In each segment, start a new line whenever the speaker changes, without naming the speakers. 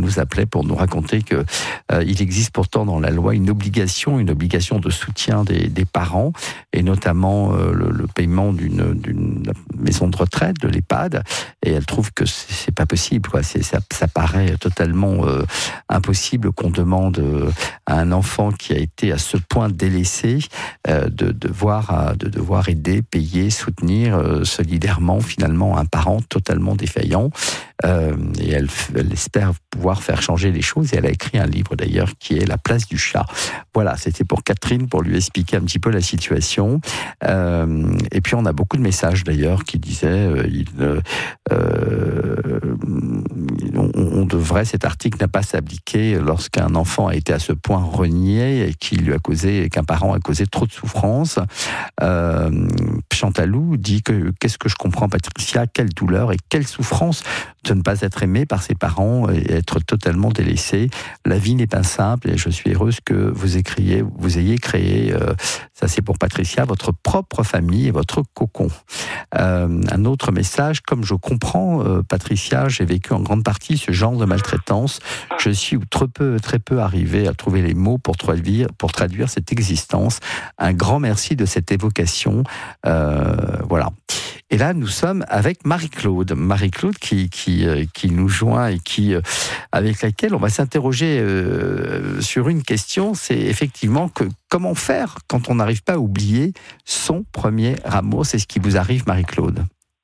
nous appelait pour nous raconter que il existe pourtant dans la loi une obligation de soutien des parents, et notamment le paiement d'une maison de retraite, de l'EHPAD, et elle trouve que c'est pas possible, quoi. Ça paraît totalement impossible qu'on demande à un enfant qui a été à ce point délaissé de devoir aider, payer, soutenir solidairement finalement un parent totalement défaillant. Et elle espère pouvoir faire changer les choses, et elle a écrit un livre d'ailleurs qui est La place du chat. Voilà, c'était pour Catherine, pour lui expliquer un petit peu la situation. Et puis on a beaucoup de messages d'ailleurs qui disaient on devrait, cet article n'a pas s'appliquer lorsqu'un enfant a été à ce point renié et qu'un parent a causé trop de souffrance. Chantalou dit qu'est-ce que je comprends, Patricia, quelle douleur et quelle souffrance de ne pas être aimé par ses parents et être totalement délaissé. La vie n'est pas simple, et je suis heureuse que vous ayez créé, ça c'est pour Patricia, votre propre famille et votre cocon. Un autre message: comme je comprends, Patricia, j'ai vécu en grande partie ce genre de maltraitance. Je suis très peu arrivé à trouver les mots pour traduire cette existence. Un grand merci de cette évocation. Voilà. Et là, nous sommes avec Marie-Claude. Marie-Claude qui nous joint et avec laquelle on va s'interroger sur une question. C'est effectivement comment faire quand on n'arrive pas à oublier son premier amour. C'est ce qui vous arrive, Marie-Claude.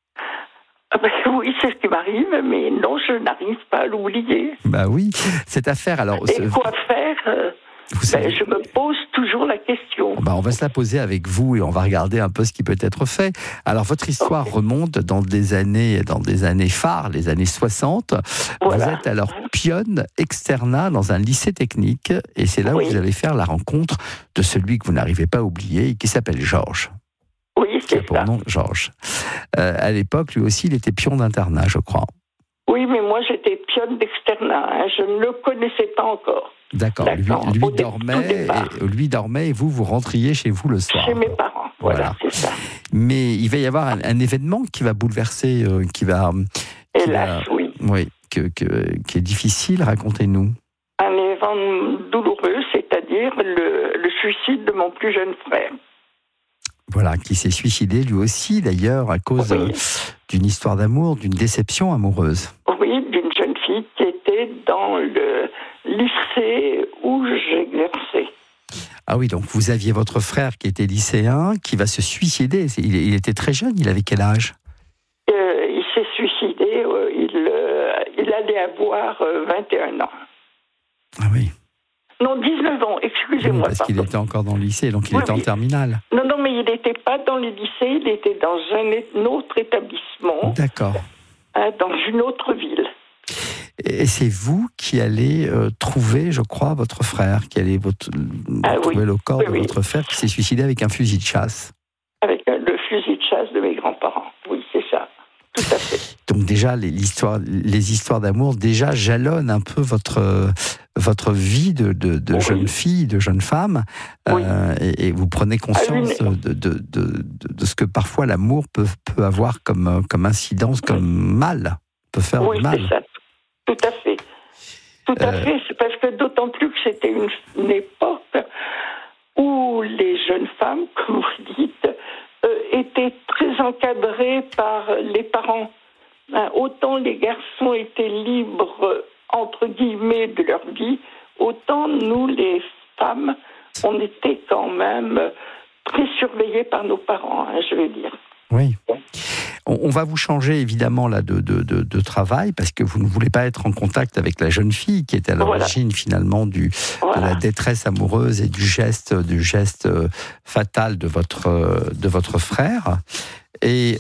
Oui, c'est ce qui m'arrive, mais non, je n'arrive pas à l'oublier.
Bah oui, cette affaire. Alors,
et quoi faire je me pose toujours la question.
On va se la poser avec vous, et on va regarder un peu ce qui peut être fait. Alors, votre histoire remonte dans des années phares, les années 60. Voilà. Vous êtes alors pionne externat dans un lycée technique, et c'est là où vous allez faire la rencontre de celui que vous n'arrivez pas à oublier, et qui s'appelle Georges.
Oui, c'est ça.
Pour nom Georges. À l'époque, lui aussi, il était pion d'internat, je crois.
Oui, mais moi, j'étais pionne d'externat. Je ne le connaissais pas encore.
D'accord. Lui dormait, et vous rentriez chez vous le soir.
Chez mes parents, voilà. C'est ça.
Mais il va y avoir un événement qui va bouleverser,
Hélas, oui.
Oui, qui est difficile, racontez-nous.
Un événement douloureux, c'est-à-dire le suicide de mon plus jeune frère.
Voilà, qui s'est suicidé lui aussi, d'ailleurs, à cause d'une histoire d'amour, d'une déception amoureuse.
Oui, d'une jeune fille qui était dans le lycée où j'exerçais.
Ah oui, donc vous aviez votre frère qui était lycéen, qui va se suicider. Il était très jeune, il avait quel âge ?
Il s'est suicidé, il allait avoir 21 ans.
Ah oui.
Non, 19 ans, excusez-moi.
Oui, parce qu'il était encore dans le lycée, donc il était en terminale.
Non, mais il n'était pas dans le lycée, il était dans un autre établissement.
D'accord.
Dans une autre ville.
Et c'est vous qui allez trouver, je crois, votre frère, qui allez trouver le corps de votre frère qui s'est suicidé avec un fusil de chasse. Avec
le fusil de chasse de mes grands-parents, oui, c'est ça, tout à fait.
Donc déjà, les histoires d'amour, déjà jalonnent un peu votre vie de jeune fille, de jeune femme, et vous prenez conscience de ce que parfois l'amour peut avoir comme incidence, comme mal, peut faire du mal.
Oui, c'est ça, tout à fait. Tout à fait, c'est parce que d'autant plus que c'était une époque où les jeunes femmes, comme vous dites, étaient très encadrées par les parents. Autant les garçons étaient libres, entre guillemets, de leur vie, autant nous, les femmes, on était quand même très surveillées par nos parents, je vais dire.
Oui. On va vous changer évidemment là de travail, parce que vous ne voulez pas être en contact avec la jeune fille qui est à l'origine finalement de la détresse amoureuse et du geste fatal de votre frère. Et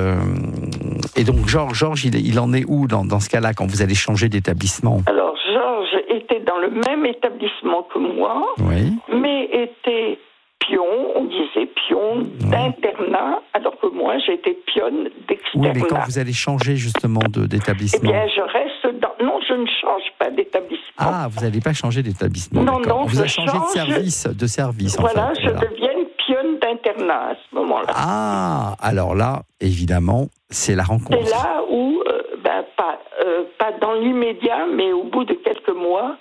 donc Georges, il en est où dans ce cas-là, quand vous allez changer d'établissement ?
Alors Georges était dans le même établissement que moi, mais était on disait pion d'internat, alors que moi j'étais pionne d'externat.
Oui, mais quand vous allez changer justement d'établissement ?
Eh bien, je reste dans... Non, je ne change pas d'établissement.
Ah, vous n'allez pas changer d'établissement.
Non,
on vous a changé de service.
Voilà, je deviens pionne d'internat à ce moment-là.
Ah, alors là, évidemment, c'est la rencontre.
C'est là où, pas dans l'immédiat, mais au bout de quelques mois,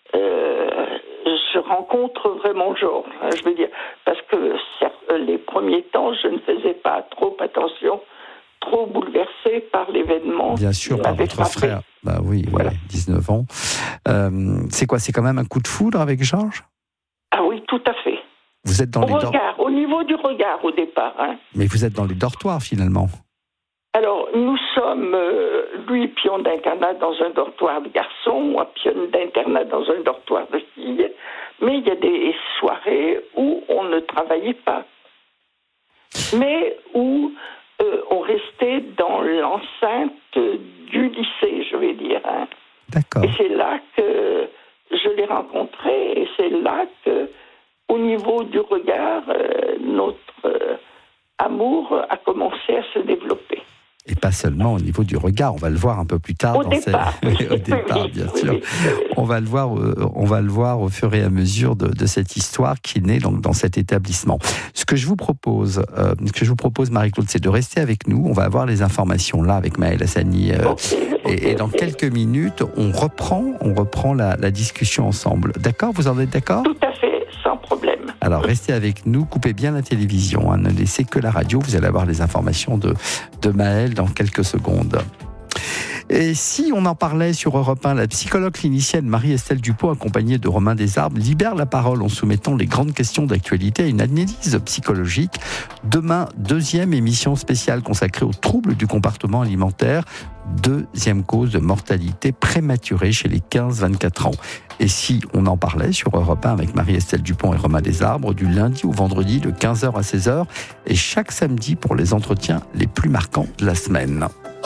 je rencontre vraiment Georges. Je veux dire, parce que les premiers temps, je ne faisais pas trop attention, trop bouleversée par l'événement.
Bien sûr, par votre frère. Bah oui, voilà. 19 ans. C'est quoi? C'est quand même un coup de foudre avec Georges?
Ah oui, tout à fait.
Vous êtes dans les dortoirs.
Au niveau du regard au départ.
Mais vous êtes dans les dortoirs finalement.
Alors, nous sommes, lui, pion d'internat dans un dortoir de garçons, moi, pion d'internat dans un dortoir de filles, mais il y a des soirées où on ne travaillait pas, mais où on restait dans l'enceinte du lycée, je vais dire.
D'accord.
Et c'est là que je l'ai rencontré, et c'est là que, au niveau du regard, notre amour a commencé à se développer.
Et pas seulement au niveau du regard, on va le voir un peu plus tard.
Au départ,
bien sûr. On va le voir au fur et à mesure de cette histoire qui naît donc dans cet établissement. Ce que je vous propose, Marie-Claude, c'est de rester avec nous. On va avoir les informations là avec Maëlle Hassani. Et dans quelques minutes, on reprend la discussion ensemble. D'accord? Vous en êtes d'accord?
Tout à fait, sans problème.
Alors restez avec nous, coupez bien la télévision, ne laissez que la radio, vous allez avoir les informations de Maëlle dans quelques secondes. Et si on en parlait sur Europe 1, la psychologue clinicienne Marie-Estelle Dupont, accompagnée de Romain Desarbres, libère la parole en soumettant les grandes questions d'actualité à une analyse psychologique. Demain, 2e émission spéciale consacrée aux troubles du comportement alimentaire, 2e cause de mortalité prématurée chez les 15-24 ans. Et si on en parlait sur Europe 1 avec Marie-Estelle Dupont et Romain Desarbres, du lundi au vendredi de 15h à 16h, et chaque samedi pour les entretiens les plus marquants de la semaine.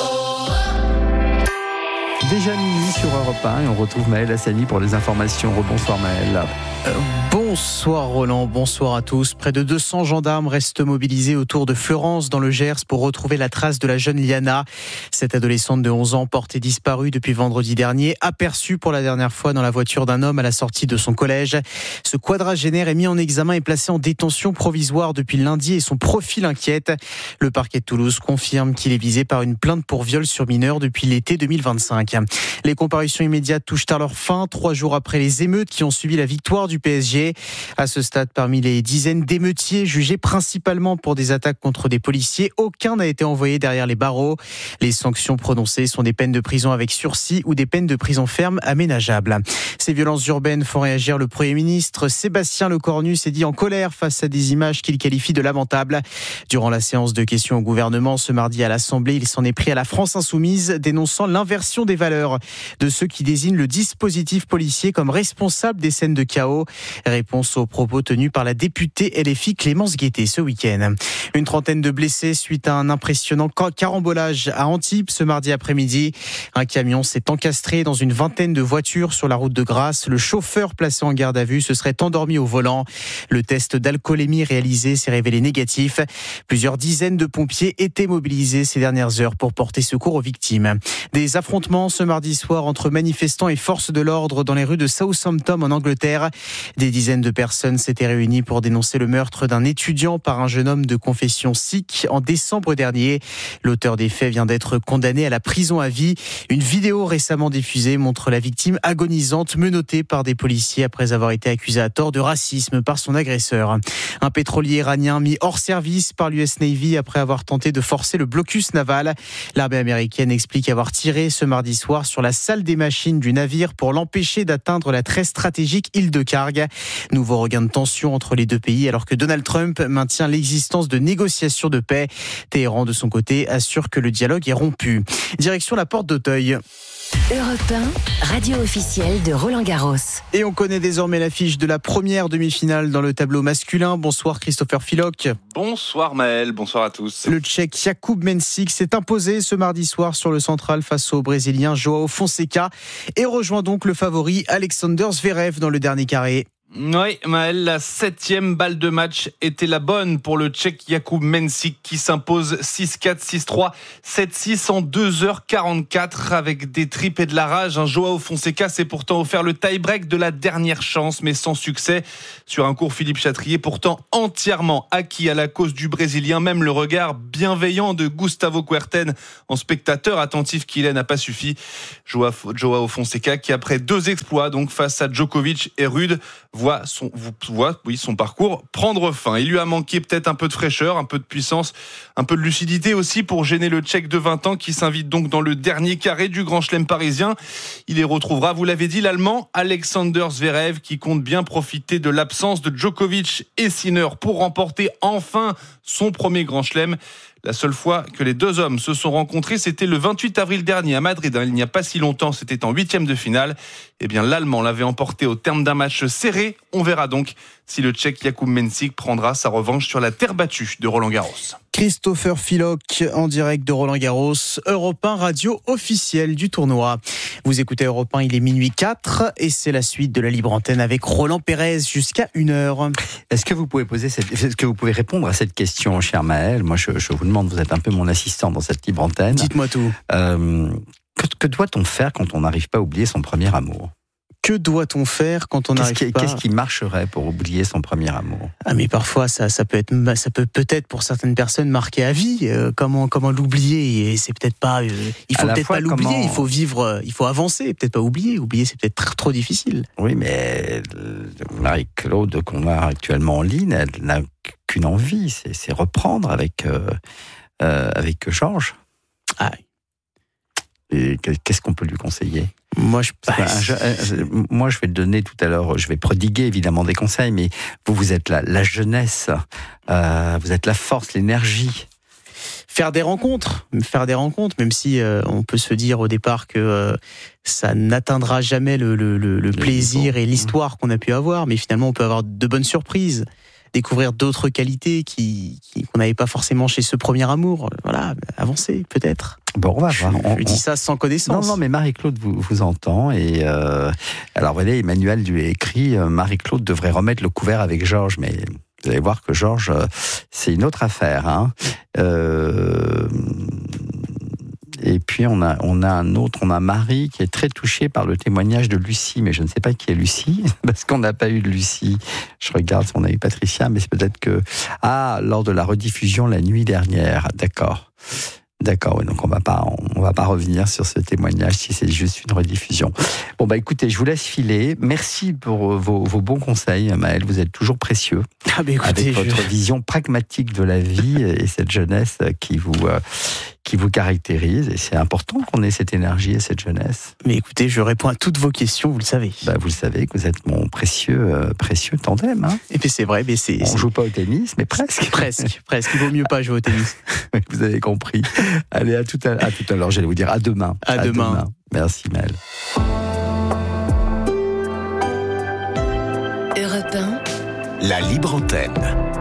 Déjà minuit sur Europe 1 et on retrouve Maëlle Hassani pour les informations. Rebonsoir Maëlle.
Bonsoir Roland, bonsoir à tous. Près de 200 gendarmes restent mobilisés autour de Fleurance dans le Gers pour retrouver la trace de la jeune Liana. Cette adolescente de 11 ans portée disparue depuis vendredi dernier, aperçue pour la dernière fois dans la voiture d'un homme à la sortie de son collège. Ce quadragénaire est mis en examen et placé en détention provisoire depuis lundi et son profil inquiète. Le parquet de Toulouse confirme qu'il est visé par une plainte pour viol sur mineur depuis l'été 2025. Les comparutions immédiates touchent à leur fin, 3 jours après les émeutes qui ont suivi la victoire du PSG. À ce stade, parmi les dizaines d'émeutiers jugés principalement pour des attaques contre des policiers, aucun n'a été envoyé derrière les barreaux. Les sanctions prononcées sont des peines de prison avec sursis ou des peines de prison ferme aménageables. Ces violences urbaines font réagir le Premier ministre. Sébastien Lecornu s'est dit en colère face à des images qu'il qualifie de lamentables. Durant la séance de questions au gouvernement ce mardi à l'Assemblée, il s'en est pris à la France insoumise, dénonçant l'inversion des valeurs de ceux qui désignent le dispositif policier comme responsable des scènes de chaos. Réponse aux propos tenus par la députée LFI Clémence Guettet ce week-end. Une trentaine de blessés suite à un impressionnant carambolage à Antibes ce mardi après-midi. Un camion s'est encastré dans une vingtaine de voitures sur la route de Grasse. Le chauffeur placé en garde à vue se serait endormi au volant. Le test d'alcoolémie réalisé s'est révélé négatif. Plusieurs dizaines de pompiers étaient mobilisés ces dernières heures pour porter secours aux victimes. Des affrontements ce mardi soir entre manifestants et forces de l'ordre dans les rues de Southampton en Angleterre. Des dizaines de personnes s'étaient réunies pour dénoncer le meurtre d'un étudiant par un jeune homme de confession sikh en décembre dernier. L'auteur des faits vient d'être condamné à la prison à vie. Une vidéo récemment diffusée montre la victime agonisante menottée par des policiers après avoir été accusée à tort de racisme par son agresseur. Un pétrolier iranien mis hors service par l'US Navy après avoir tenté de forcer le blocus naval. L'armée américaine explique avoir tiré ce mardi soir sur la salle des machines du navire pour l'empêcher d'atteindre la très stratégique île de Kharg. Nouveau regain de tension entre les deux pays alors que Donald Trump maintient l'existence de négociations de paix. Téhéran, de son côté, assure que le dialogue est rompu. Direction la porte d'Auteuil.
Europe 1, radio officielle de Roland-Garros.
Et on connaît désormais l'affiche de la première demi-finale dans le tableau masculin. Bonsoir Christopher Filoc.
Bonsoir Maël, bonsoir à tous.
Le Tchèque Jakub Mensik s'est imposé ce mardi soir sur le central face au Brésilien João Fonseca et rejoint donc le favori Alexander Zverev dans le dernier carré.
Oui, Maël, la 7e balle de match était la bonne pour le Tchèque Jakub Mensik qui s'impose 6-4, 6-3, 7-6 en 2h44 avec des tripes et de la rage. Joao Fonseca s'est pourtant offert le tie-break de la dernière chance, mais sans succès. Sur un court, Philippe Chatrier, pourtant entièrement acquis à la cause du Brésilien. Même le regard bienveillant de Gustavo Kuerten en spectateur attentif qu'il n'a pas suffi. Joao Fonseca qui, après 2 exploits donc face à Djokovic et Rude, voit son parcours prendre fin. Il lui a manqué peut-être un peu de fraîcheur, un peu de puissance, un peu de lucidité aussi pour gêner le Tchèque de 20 ans qui s'invite donc dans le dernier carré du Grand Chelem parisien. Il y retrouvera, vous l'avez dit, l'Allemand Alexander Zverev qui compte bien profiter de l'absence de Djokovic et Sinner pour remporter enfin son premier Grand Chelem. La seule fois que les 2 hommes se sont rencontrés, c'était le 28 avril dernier à Madrid. Il n'y a pas si longtemps, c'était en 8e de finale. Eh bien, l'Allemand l'avait emporté au terme d'un match serré. On verra donc si le Tchèque Jakub Mensik prendra sa revanche sur la terre battue de Roland-Garros.
Christopher Filoc en direct de Roland-Garros, Europe 1 radio officielle du tournoi. Vous écoutez Europe 1, il est minuit 4 et c'est la suite de la libre antenne avec Roland Pérez jusqu'à 1h.
Est-ce que vous pouvez répondre à cette question, cher Maël? Moi, je vous demande, vous êtes un peu mon assistant dans cette libre antenne.
Dites-moi tout.
Que doit-on faire quand on n'arrive pas à oublier son premier amour?
Que doit-on faire quand on n'arrive pas...
Qu'est-ce qui marcherait pour oublier son premier amour?
Ah, mais parfois ça peut peut-être pour certaines personnes marquer à vie. Comment l'oublier? Et c'est peut-être pas. Il faut peut-être pas l'oublier. Il faut vivre. Il faut avancer. Peut-être pas oublier. Oublier, c'est peut-être trop difficile.
Oui, mais Marie-Claude qu'on a actuellement en ligne, elle n'a qu'une envie, c'est reprendre avec Georges.
Ah.
Et qu'est-ce qu'on peut lui conseiller?
Moi, je
vais donner tout à l'heure, je vais prodiguer évidemment des conseils, mais vous êtes la jeunesse, vous êtes la force, l'énergie.
Faire des rencontres, même si on peut se dire au départ que ça n'atteindra jamais le plaisir et l'histoire qu'on a pu avoir, mais finalement on peut avoir de bonnes surprises, découvrir d'autres qualités qu'on n'avait pas forcément chez ce premier amour. Voilà, avancer peut-être.
Bon, on va voir.
Je dis ça sans connaissance.
Non, mais Marie-Claude vous entend. Et alors, voilà, Emmanuel lui a écrit Marie-Claude devrait remettre le couvert avec Georges, mais vous allez voir que Georges, c'est une autre affaire. Hein. Et puis on a Marie qui est très touchée par le témoignage de Lucie, mais je ne sais pas qui est Lucie, parce qu'on n'a pas eu de Lucie. Je regarde si on a eu Patricia, mais c'est peut-être que... lors de la rediffusion la nuit dernière, d'accord, oui, donc on va pas revenir sur ce témoignage si c'est juste une rediffusion. Bon, écoutez, je vous laisse filer. Merci pour vos bons conseils, Maël. Vous êtes toujours précieux.
Écoutez,
avec votre vision pragmatique de la vie et cette jeunesse qui vous caractérise. Et c'est important qu'on ait cette énergie et cette jeunesse.
Mais écoutez, je réponds à toutes vos questions, vous le savez.
Vous le savez que vous êtes mon précieux tandem. Hein.
Et puis c'est vrai, mais
on joue pas au tennis, mais presque.
Presque. Il vaut mieux pas jouer au tennis.
Vous avez compris. Allez, à tout à l'heure, j'allais vous dire à demain.
À demain.
Merci, Maël.
Europe 1.
La libre antenne.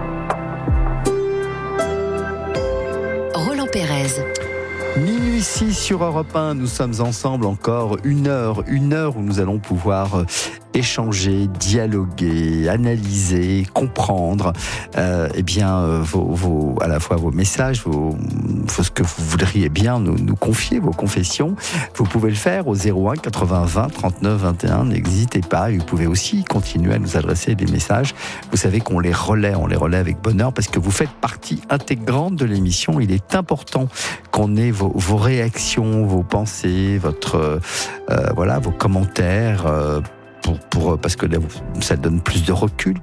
Roland Pérez.
Minuit 6 sur Europe 1, nous sommes ensemble encore une heure où nous allons pouvoir échanger, dialoguer, analyser, comprendre à la fois vos messages, ce que vous voudriez bien nous confier, vos confessions. Vous pouvez le faire au 01 80 20 39 21, n'hésitez pas. Et vous pouvez aussi continuer à nous adresser des messages. Vous savez qu'on les relaie avec bonheur parce que vous faites partie intégrante de l'émission. Il est important qu'on ait vos réactions, vos pensées, vos commentaires, parce que là, ça donne plus de recul,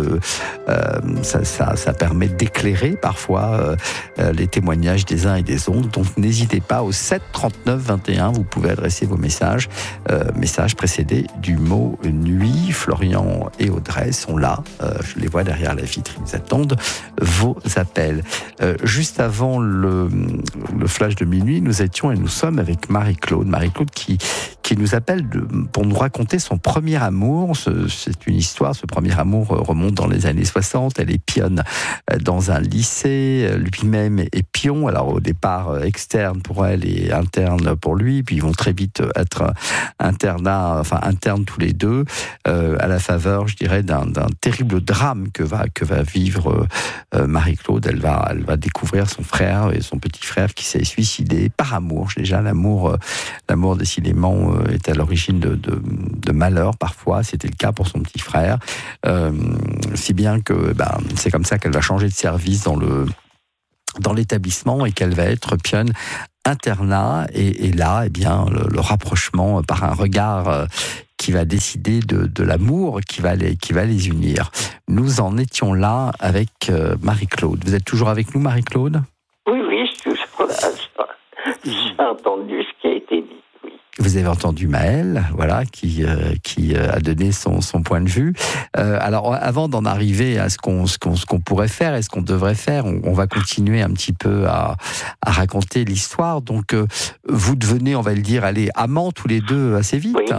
ça permet d'éclairer parfois les témoignages des uns et des autres. Donc n'hésitez pas au 7 39 21, vous pouvez adresser vos messages précédés du mot nuit. Florian et Audrey sont là, je les vois derrière la vitre, ils attendent vos appels. Juste avant le flash de minuit, nous sommes avec Marie-Claude qui qui nous appelle pour nous raconter son premier amour. C'est une histoire, ce premier amour remonte dans les années 60. Elle est pionne dans un lycée, lui-même est pion. Alors au départ externe pour elle et interne pour lui, puis ils vont très vite être internes tous les deux, à la faveur, je dirais, d'un terrible drame que va vivre Marie-Claude. Elle va découvrir son frère et son petit frère qui s'est suicidé par amour. Déjà, l'amour décidément est à l'origine de malheur parfois. C'était le cas pour son petit frère, si bien que c'est comme ça qu'elle va changer de service dans l'établissement et qu'elle va être pionne internat. Et là, le rapprochement par un regard qui va décider de l'amour qui va les unir. Nous en étions là avec Marie-Claude. Vous êtes toujours avec nous, Marie-Claude ?
Oui, je suis toujours là. J'ai entendu ce qui a été dit. Oui.
Vous avez entendu Maëlle, voilà, qui a donné son point de vue. Alors, avant d'en arriver à ce qu'on pourrait faire et ce qu'on devrait faire, on va continuer un petit peu à raconter l'histoire. Donc, vous devenez, on va le dire, amants tous les deux assez vite.
Oui.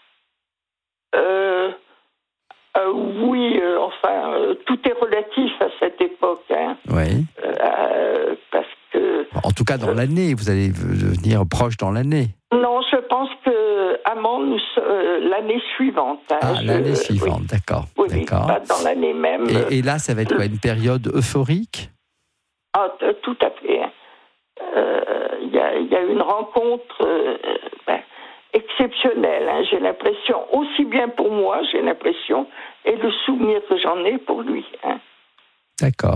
Oui, tout est relatif à cette époque. Hein.
Oui.
Parce que...
En tout cas, dans l'année, vous allez devenir proche dans l'année.
Non, je pense que amants, l'année suivante. Hein,
l'année suivante,
oui.
D'accord.
Oui,
d'accord.
Pas dans l'année même.
Et là, ça va être quoi, une période euphorique ?
Tout à fait. Il y a une rencontre exceptionnelle. Hein, j'ai l'impression, aussi bien pour moi, et le souvenir que j'en ai pour lui. Hein.
D'accord.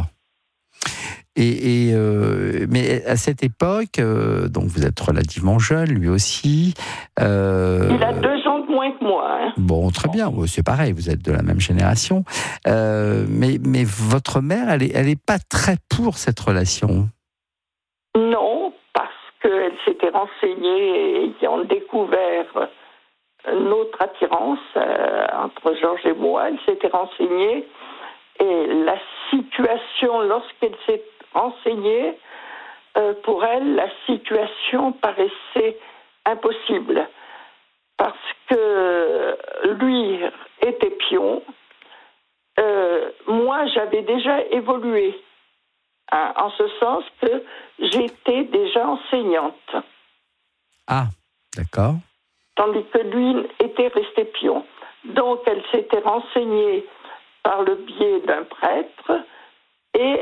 Mais à cette époque, donc vous êtes relativement jeune, lui aussi.
Il a 2 ans de moins que moi. Hein.
Bon, très bien, c'est pareil, vous êtes de la même génération. Mais votre mère, elle est pas très pour cette relation.
Non, parce qu'elle s'était renseignée et ayant découvert notre attirance entre Georges et moi, elle s'était renseignée. Et la situation, lorsqu'elle s'est renseignée, pour elle, la situation paraissait impossible. Parce que lui était pion. Moi, j'avais déjà évolué. Hein, en ce sens que j'étais déjà enseignante.
Ah, d'accord.
Tandis que lui était resté pion. Donc, elle s'était renseignée par le biais d'un prêtre, et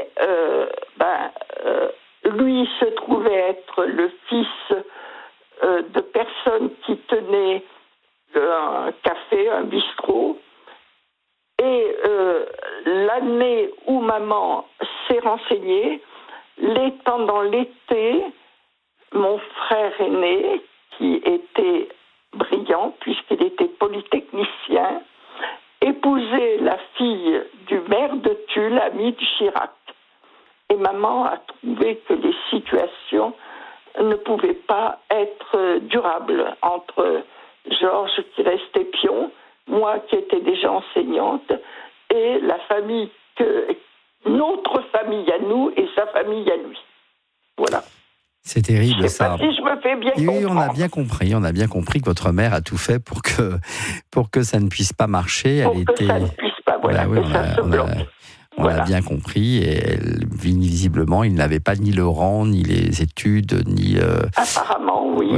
lui se trouvait être le fils de personnes qui tenaient un café, un bistrot, et l'année où maman s'est renseignée, pendant l'été, mon frère aîné, qui était brillant puisqu'il était polytechnicien, épousait la fille du maire de Tulle, ami de Chirac. Et maman a trouvé que les situations ne pouvaient pas être durables entre Georges qui restait pion, moi qui étais déjà enseignante, et la famille, notre famille à nous et sa famille à lui. Voilà.
C'est terrible, ça.
Si je me fais bien comprendre.
Oui, on a bien compris que votre mère a tout fait pour que ça ne puisse pas marcher.
Que ça ne puisse pas, voilà, que ça se bloque.
On l'a bien compris, et visiblement, il n'avait pas ni le rang, ni les études, ni...
Apparemment, oui.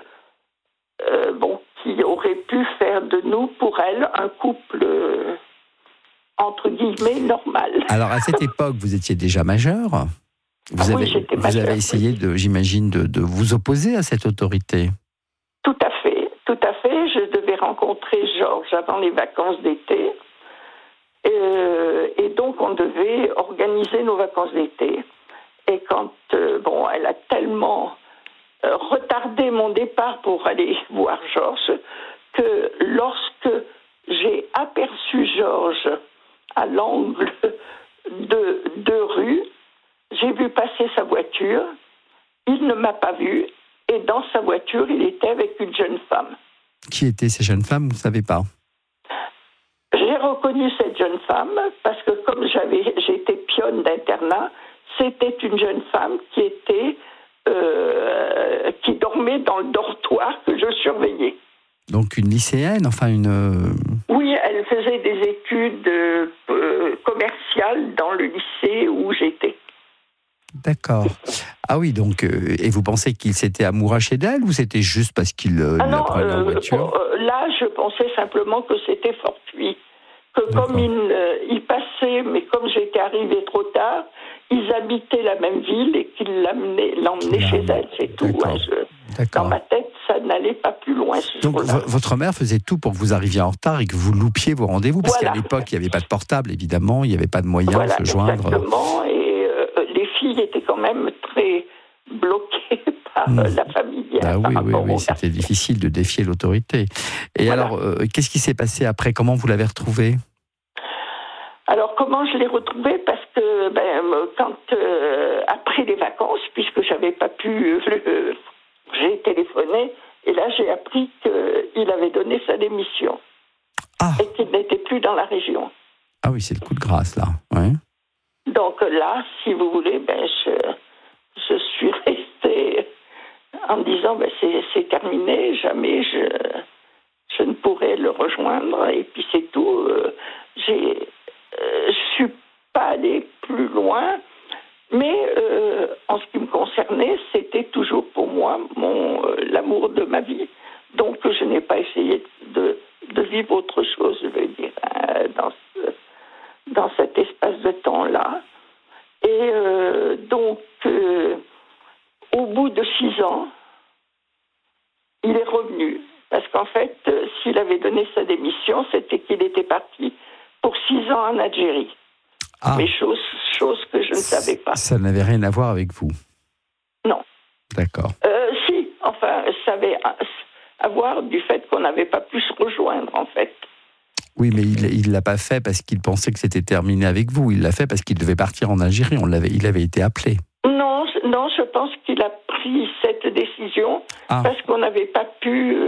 Qui aurait pu faire de nous, pour elle, un couple, entre guillemets, normal.
Alors, à cette époque, vous étiez déjà majeur ? Vous avez essayé, j'imagine, de vous opposer à cette autorité ?
Tout à fait. Je devais rencontrer Georges avant les vacances d'été. Et donc, on devait organiser nos vacances d'été. Et quand, elle a tellement retardé mon départ pour aller voir Georges, que lorsque j'ai aperçu Georges à l'angle de 2 rues, j'ai vu passer sa voiture, il ne m'a pas vu, et dans sa voiture, il était avec une jeune femme.
Qui étaient ces jeunes femmes, vous ne savez pas ?
J'ai reconnu cette jeune femme, parce que comme j'étais pionne d'internat, c'était une jeune femme qui dormait dans le dortoir que je surveillais.
Donc une lycéenne, enfin une...
Oui, elle faisait des études commerciales dans le lycée où j'étais.
D'accord. Ah oui, donc... et vous pensez qu'il s'était amouraché d'elle ou c'était juste parce qu'il la prenait en voiture?
Là, je pensais simplement que c'était fortuit. Que comme il passait, mais comme j'étais arrivée trop tard, ils habitaient la même ville et qu'il l'emmenait chez elle, c'est tout. Dans ma tête, ça n'allait pas plus loin.
Donc votre mère faisait tout pour que vous arriviez en retard et que vous loupiez vos rendez-vous, parce qu'à l'époque, il n'y avait pas de portable, évidemment, il n'y avait pas de moyens de se joindre.
Exactement, et les filles étaient quand même très bloquées par la famille.
Oui, c'était difficile de défier l'autorité. Et alors, qu'est-ce qui s'est passé après? Comment vous l'avez retrouvée?
Alors, comment je l'ai retrouvée? Parce que, quand, après les vacances, puisque j'avais pas pu, j'ai téléphoné, et là, j'ai appris qu'il avait donné sa démission. Et qu'il n'était plus dans la région.
Ah oui, c'est le coup de grâce, là. Ouais.
Donc là, si vous voulez, je suis restée en me disant, c'est terminé, jamais je ne pourrai le rejoindre, et puis c'est tout. Je suis pas allée plus loin, mais en ce qui me concernait, c'était toujours pour moi l'amour de ma vie. Donc je n'ai pas essayé de vivre autre chose, je veux dire, dans cet espace de temps-là. Et donc, au bout de 6 ans, il est revenu. Parce qu'en fait, s'il avait donné sa démission, c'était qu'il était parti pour 6 ans en Algérie. Mais chose que je ne savais pas.
Ça n'avait rien à voir avec vous?
Non.
D'accord.
Si, enfin, ça avait à voir du fait qu'on n'avait pas pu se rejoindre, en fait.
Oui, mais il ne l'a pas fait parce qu'il pensait que c'était terminé avec vous. Il l'a fait parce qu'il devait partir en Algérie. Il avait été appelé.
Non, je pense qu'il a pris cette décision parce qu'on n'avait pas pu...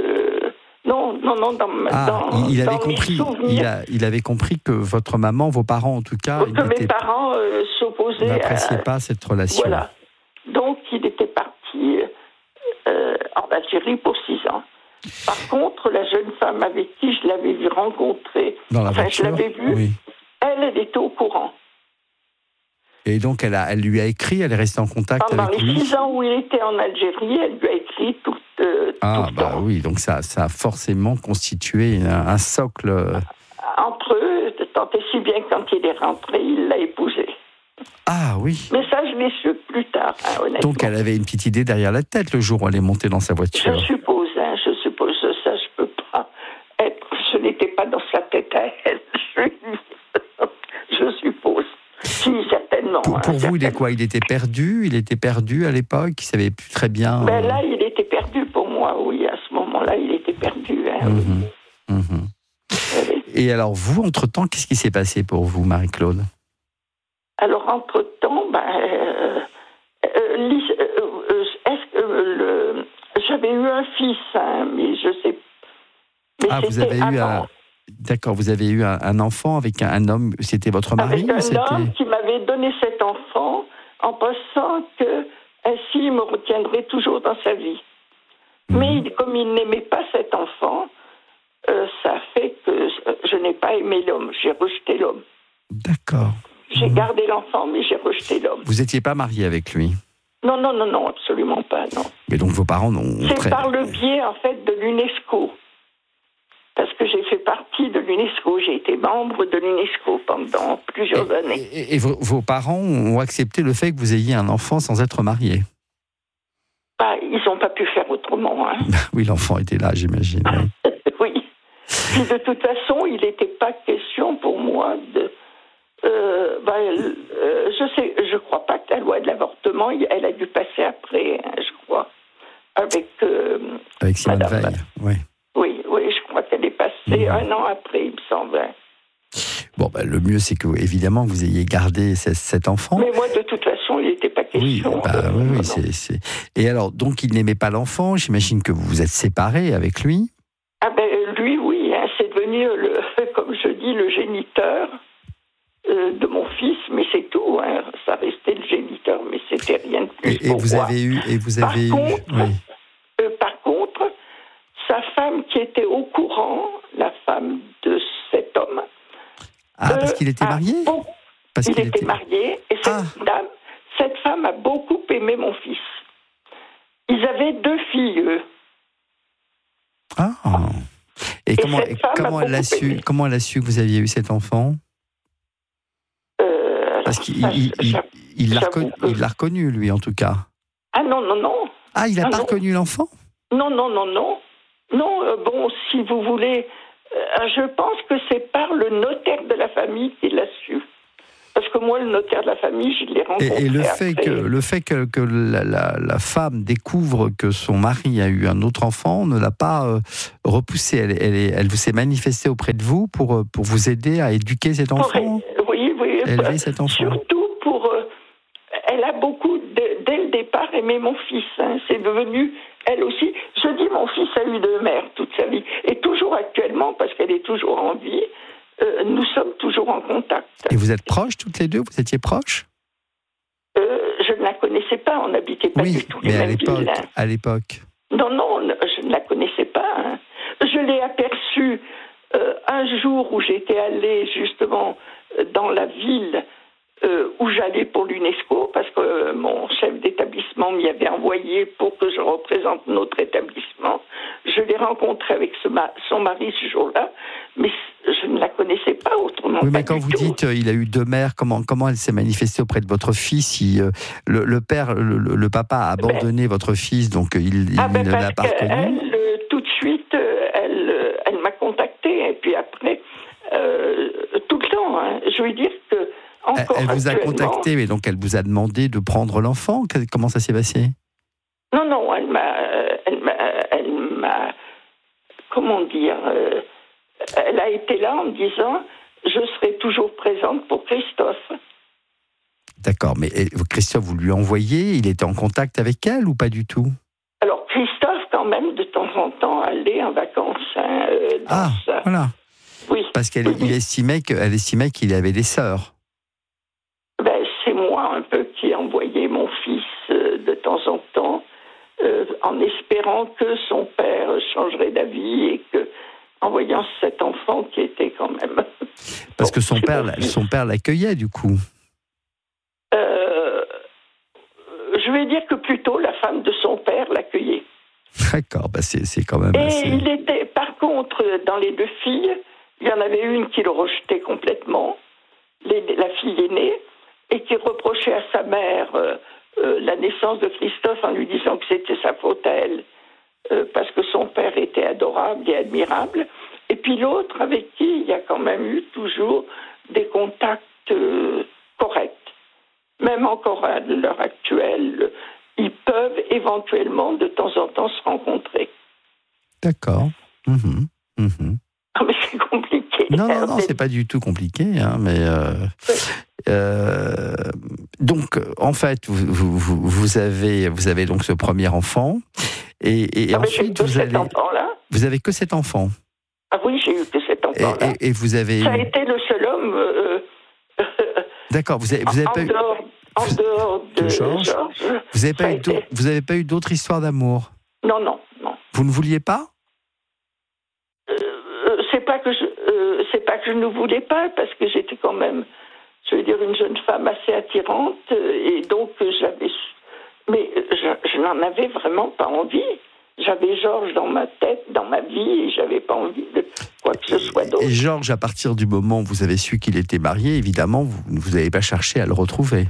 il avait compris. Il avait compris que votre maman, vos parents en tout cas...
Que mes parents s'opposaient
n'appréciaient pas cette relation.
Voilà. Donc, il était parti en Algérie pour 6 ans. Par contre, la jeune femme avec qui je l'avais vu rencontrer, je l'avais vue, elle était au courant.
Et donc, elle lui a écrit, elle est restée en contact avec lui.
Pendant les 6 ans où il était en Algérie, elle lui a écrit tout le temps.
Oui, donc ça a forcément constitué un socle.
Entre eux, tant et si bien quand il est rentré, il l'a épousée.
Ah oui.
Mais ça, je l'ai su plus tard, honnêtement.
Donc, elle avait une petite idée derrière la tête le jour où elle est montée dans sa voiture.
Je suppose, ça, je peux pas être. Je n'étais pas dans sa tête à elle. Je suppose. Si, certainement.
Pour vous, il est quoi? Il était perdu? Il était perdu à l'époque? Il savait plus très bien.
Là, il était perdu pour moi, oui. À ce moment-là, il était perdu.
Et alors, vous, entre-temps, qu'est-ce qui s'est passé pour vous, Marie-Claude?
Alors, entre-temps, j'avais eu un fils, mais je sais. Mais
vous avez eu D'accord, vous avez eu un enfant avec un homme, c'était votre mari?
Avec un homme qui m'avait donné cet enfant en pensant que ainsi il me retiendrait toujours dans sa vie. Mais comme il n'aimait pas cet enfant, ça fait que je n'ai pas aimé l'homme, j'ai rejeté l'homme.
D'accord.
J'ai gardé l'enfant, mais j'ai rejeté l'homme.
Vous n'étiez pas marié avec lui?
Non, absolument pas, non.
Mais donc vos parents n'ont...
C'est par le biais, en fait, de l'UNESCO. Parce que j'ai fait partie de l'UNESCO, j'ai été membre de l'UNESCO pendant plusieurs années.
Et vos parents ont accepté le fait que vous ayez un enfant sans être marié?
Ils n'ont pas pu faire autrement.
Oui, l'enfant était là, j'imagine.
Oui. Puis de toute façon, il n'était pas question pour moi de... je crois pas que la loi de l'avortement, elle a dû passer après, je crois, avec
Simone Veil, oui.
Oui, je crois qu'elle est passée 1 an après, il me semble.
Bon, le mieux, c'est que, évidemment, vous ayez gardé cet enfant.
Mais moi, de toute façon, il n'était pas question.
Oui, c'est... Et alors, donc, il n'aimait pas l'enfant, j'imagine que vous vous êtes séparés avec lui?
Lui, oui, c'est devenu, comme je dis, le géniteur de mon fils, mais c'est tout. Ça restait le géniteur, mais c'était rien de plus. Par contre, sa femme qui était femme de cet homme.
Ah, parce qu'il était marié
Il était marié, et cette femme a beaucoup aimé mon fils. Ils avaient 2 filles, eux.
Ah. Et comment elle a su que vous aviez eu cet enfant? Parce qu'il l'a reconnu, lui, en tout cas.
Ah non.
Ah, il n'a pas reconnu l'enfant?
Non. Non, bon, si vous voulez, je pense que c'est par le notaire de la famille qu'il l'a su. Parce que moi, le notaire de la famille, je l'ai rencontré.
Et le fait que la femme découvre que son mari a eu un autre enfant ne l'a pas repoussée. Elle s'est manifestée auprès de vous pour vous aider à éduquer cet enfant.
Oui.
Élever cet enfant.
Surtout elle a beaucoup, dès le départ, aimé mon fils. C'est devenu, elle aussi. Je dis, mon fils a eu 2 mères toute sa vie. Et toujours actuellement, parce qu'elle est toujours en vie, nous sommes toujours en contact.
Et vous êtes proches toutes les deux? Vous étiez proches?
Je ne la connaissais pas, on n'habitait pas du tout les mêmes villes.
À l'époque?
Non, je ne la connaissais pas. Je l'ai aperçue un jour où j'étais allée justement dans la ville où j'allais pour l'UNESCO, parce que mon chef d'établissement m'y avait envoyé pour que je représente notre établissement. Je l'ai rencontrée avec son mari ce jour-là, mais je ne la connaissais pas autrement.
Oui, mais quand vous dites il a eu 2 mères, comment elle s'est manifestée auprès de votre fils? Si le papa a abandonné votre fils, donc il ne l'a pas reconnu.
Tout de suite, elle m'a contactée, et puis après, tout le temps, je veux dire que
elle vous a contacté, mais donc elle vous a demandé de prendre l'enfant. Comment ça s'est passé?
Non, elle m'a, comment dire, elle a été là en me disant, je serai toujours présente pour Christophe.
D'accord, mais Christophe, vous lui envoyez, il était en contact avec elle ou pas du tout?
Alors Christophe, quand même, de temps en temps, allait en vacances.
Voilà.
Oui.
Parce qu'elle estimait qu'il avait des sœurs.
C'est moi un peu qui envoyais mon fils de temps en temps, en espérant que son père changerait d'avis et que, en voyant cet enfant qui était quand même.
Parce que son père l'accueillait du coup.
Je vais dire que plutôt la femme de son père l'accueillait.
D'accord, c'est quand même.
Et il était, par contre, dans les 2 filles, il y en avait une qui le rejetait complètement, la fille aînée, et qui reprochait à sa mère la naissance de Christophe en lui disant que c'était sa faute à elle, parce que son père était adorable et admirable. Et puis l'autre, avec qui il y a quand même eu toujours des contacts corrects. Même encore à l'heure actuelle, ils peuvent éventuellement de temps en temps se rencontrer.
D'accord.
Ah, mais c'est compliqué.
Non, c'est pas du tout compliqué, mais donc en fait vous avez donc ce premier enfant et ensuite vous avez que cet enfant.
Ah oui, j'ai eu que cet enfant-là.
Et vous avez.
Ça a été le seul homme.
D'accord, vous avez pas eu.
En dehors de Georges.
Vous n'avez pas eu d'autres histoires d'amour?
Non.
Vous ne vouliez pas?
C'est pas que je ne voulais pas, parce que j'étais quand même, je veux dire, une jeune femme assez attirante, et donc mais je n'en avais vraiment pas envie. J'avais Georges dans ma tête, dans ma vie, et j'avais pas envie de quoi que ce soit d'autre.
Et Georges, à partir du moment où vous avez su qu'il était marié, évidemment, vous n'avez pas cherché à le retrouver?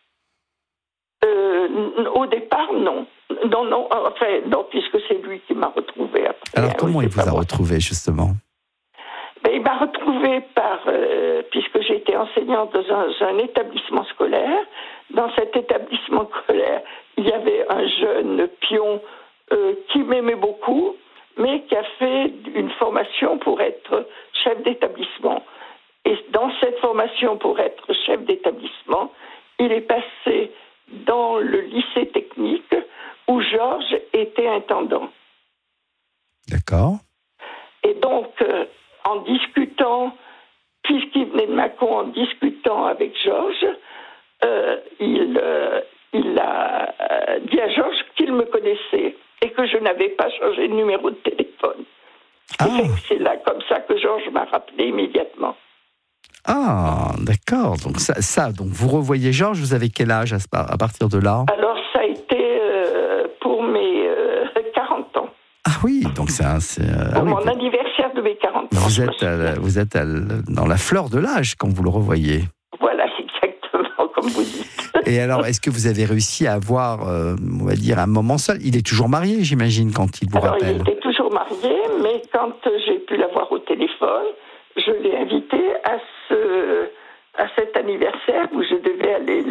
Au départ, non. Non, puisque c'est lui qui m'a retrouvée après.
Alors, comment il vous a retrouvé, justement?
Il m'a retrouvée puisque j'étais enseignante dans un établissement scolaire. Dans cet établissement scolaire, il y avait un jeune pion qui m'aimait beaucoup, mais qui a fait une formation pour être chef d'établissement. Et dans cette formation pour être chef d'établissement, il est passé dans le lycée technique où Georges était intendant.
D'accord.
Et donc, en discutant, puisqu'il venait de Mâcon, en discutant avec Georges, il a dit à Georges qu'il me connaissait et que je n'avais pas changé de numéro de téléphone. C'est là, comme ça, que Georges m'a rappelé immédiatement.
Ah, d'accord. Donc donc vous revoyez Georges, vous avez quel âge à partir de là?
Alors, ça a été pour mes 40 ans.
Ah oui, donc
pour mon anniversaire de mes 40 ans.
Vous êtes dans la fleur de l'âge quand vous le revoyez.
Voilà, exactement, comme vous dites.
Et alors, est-ce que vous avez réussi à avoir, on va dire, un moment seul? Il est toujours marié, j'imagine, quand il vous rappelle.
Il était toujours marié, mais quand j'ai pu l'avoir au téléphone, je l'ai invité à cet anniversaire où je devais aller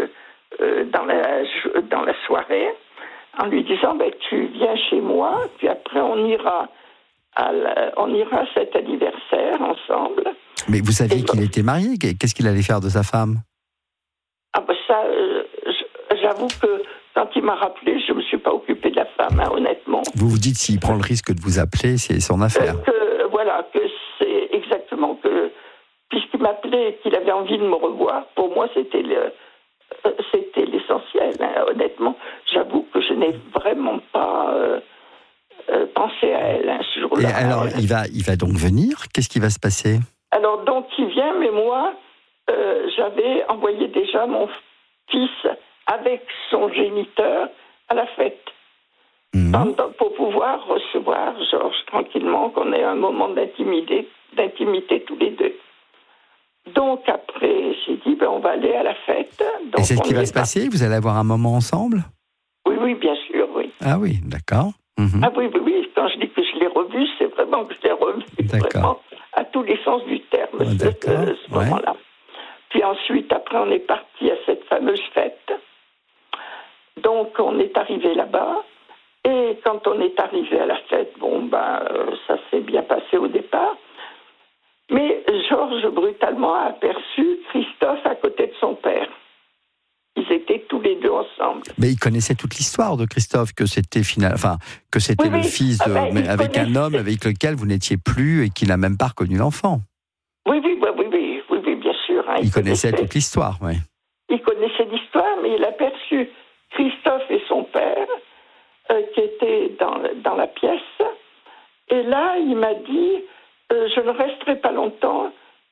dans la soirée, en lui disant tu viens chez moi, puis après on ira à cet anniversaire ensemble.
Mais vous saviez qu'il était marié? Qu'est-ce qu'il allait faire de sa femme?
Ça, j'avoue que quand il m'a rappelé, je ne me suis pas occupée de la femme, honnêtement.
Vous vous dites, s'il prend le risque de vous appeler, c'est son affaire.
Que c'est exactement que, puisqu'il m'appelait et qu'il avait envie de me revoir, pour moi, c'était l'essentiel, hein, honnêtement. J'avoue que je n'ai vraiment pas pensé à elle ce jour-là.
Et alors, il va donc venir? Qu'est-ce qui va se passer?
Alors, donc, il vient, mais moi, j'avais envoyé déjà mon fils avec son géniteur à la fête. Pour pouvoir recevoir Georges tranquillement, qu'on ait un moment d'intimité tous les deux. Donc après, j'ai dit, on va aller à la fête. Donc,
et c'est ce qui va se passer? Vous allez avoir un moment ensemble?
Oui, bien sûr, oui.
Ah oui, d'accord.
Ah oui, quand je dis que je l'ai revu, c'est vraiment que je l'ai revu, vraiment, à tous les sens du terme, ce moment-là. Puis ensuite, après, on est parti à cette fameuse fête. Donc, on est arrivé là-bas. Et quand on est arrivé à la fête, ça s'est bien passé au départ. Mais Georges, brutalement, a aperçu Christophe à côté de son père. Ils étaient tous les deux ensemble.
Mais il connaissait toute l'histoire de Christophe, que c'était le fils avec un homme avec lequel vous n'étiez plus et qu'il n'a même pas reconnu l'enfant.
Oui, bien sûr. Hein,
il connaissait toute l'histoire, oui.
Il connaissait l'histoire, mais il a aperçu Christophe et son père qui étaient dans la pièce. Et là, il m'a dit, je ne resterai pas longtemps,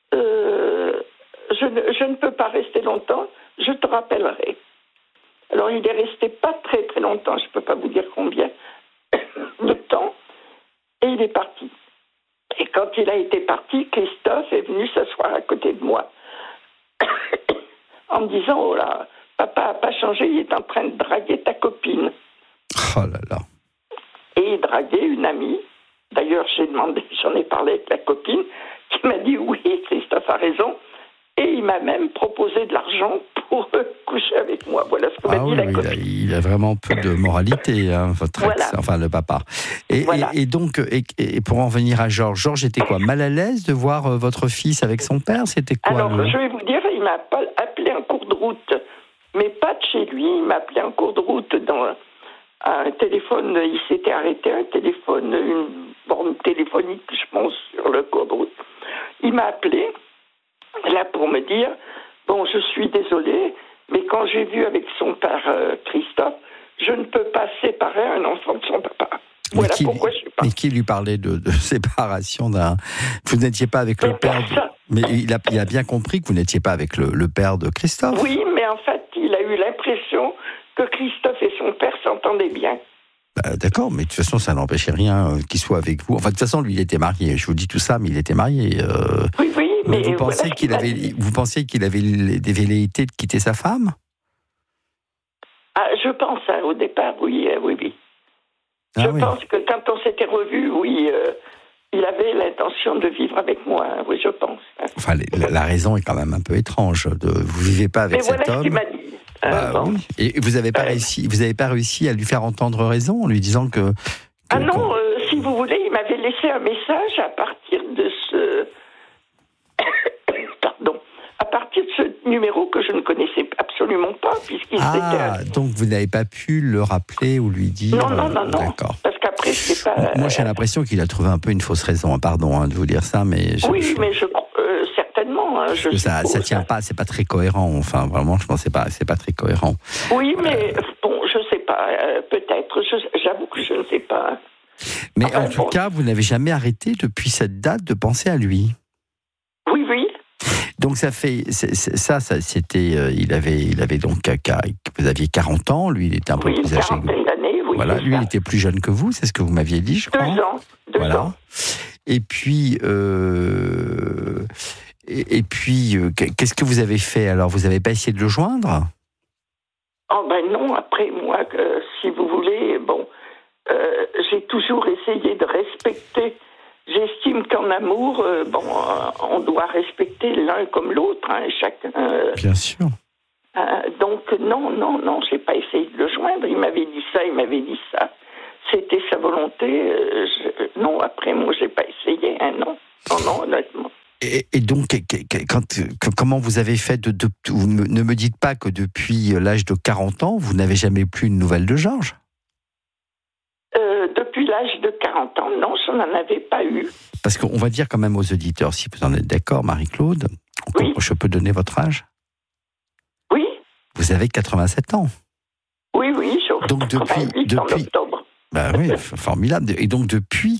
je ne peux pas rester longtemps, je te rappellerai. Alors, il est resté pas très très longtemps, je ne peux pas vous dire combien de temps, et il est parti. Et quand il a été parti, Christophe est venu s'asseoir à côté de moi en me disant, oh là, papa n'a pas changé, il est en train de draguer ta copine.
Oh là là.
Et il draguait une amie. D'ailleurs, j'en ai parlé avec la copine, qui m'a dit, oui, Christophe a raison. Et il m'a même proposé de l'argent pour coucher avec moi. Voilà ce que m'a dit la copine.
Il a vraiment peu de moralité, hein, votre ex, enfin le papa. Et donc, pour en venir à Georges était quoi? Mal à l'aise de voir votre fils avec son père? C'était quoi?
Alors, je vais vous dire, il m'a appelé en cours de route, mais pas de chez lui. Il m'a appelé en cours de route dans un téléphone. Il s'était arrêté, une borne téléphonique, je pense, sur le cours de route. Il m'a appelé, là, pour me dire, je suis désolé, mais quand j'ai vu avec son père Christophe, je ne peux pas séparer un enfant de son papa. Voilà pourquoi je suis parti.
Mais qui lui parlait de séparation d'un... Vous n'étiez pas avec le père... Mais il a bien compris que vous n'étiez pas avec le père de Christophe.
Oui, mais en fait, il a eu l'impression que Christophe et son père s'entendaient bien.
D'accord, mais de toute façon, ça n'empêchait rien qu'il soit avec vous. Enfin, de toute façon, lui, il était marié. Je vous dis tout ça, mais il était marié.
Oui, mais
vous pensiez qu'il avait des velléités de quitter sa femme?
Je pense, au départ, oui. Je pense que quand on s'était revus, il avait l'intention de vivre avec moi. Oui, je pense.
Enfin, la raison est quand même un peu étrange. Vous vivez pas avec cet homme.
Mais voilà ce qu'il m'a dit.
Oui. Et vous n'avez pas réussi à lui faire entendre raison en lui disant que...
non, si vous voulez, il m'avait laissé un message à partir de ce... à partir de ce numéro que je ne connaissais absolument pas, puisqu'il s'était...
donc vous n'avez pas pu le rappeler ou lui dire...
Non.
D'accord.
Parce qu'après, c'est pas...
Moi, j'ai l'impression qu'il a trouvé un peu une fausse raison. Pardon de vous dire ça, mais...
mais je certainement.
Parce que ça tient pas, c'est pas très cohérent. Enfin, vraiment, je pense que c'est pas très cohérent.
Oui, mais je sais pas, peut-être. J'avoue que je ne sais pas.
Mais
Enfin,
en tout cas, vous n'avez jamais arrêté depuis cette date de penser à lui.
Oui, oui.
Donc ça fait c'était il avait donc vous aviez 40 ans, lui il était un peu
Oui,
plus
une
âgé.
quarantaine d'années, oui.
Voilà,
c'est
lui
ça.
il était plus jeune que vous, c'est ce que vous m'aviez dit, je crois.
2 ans. 2
Voilà.
ans.
Et puis qu'est-ce que vous avez fait alors? Vous n'avez pas essayé de le joindre?
Oh ben non, après moi, si vous voulez, bon, j'ai toujours essayé de respecter. J'estime qu'en amour, on doit respecter l'un comme l'autre, hein, chacun.
Bien sûr.
Donc non, j'ai pas essayé de le joindre. Il m'avait dit ça. C'était sa volonté. Non, après moi, j'ai pas essayé. Hein, non, honnêtement.
Et donc, comment vous avez fait ne me dites pas que depuis l'âge de 40 ans, vous n'avez jamais plus une nouvelle de Georges?
Depuis l'âge de 40 ans, non, je n'en avais pas eu.
Parce qu'on va dire quand même aux auditeurs, si vous en êtes d'accord, Marie-Claude,
Oui.
Je peux donner votre âge?
Oui,
Vous avez 87 ans.
oui, j'aurai
Donc,
88 en octobre.
Ben oui, formidable. Et donc depuis